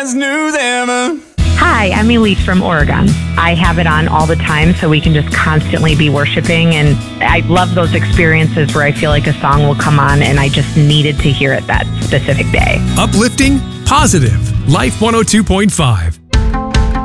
best news ever. Hi, I'm Elise from Oregon. I have it on all the time so we can just constantly be worshiping. And I love those experiences where I feel like a song will come on and I just needed to hear it that specific day. Uplifting, positive. Life 102.5.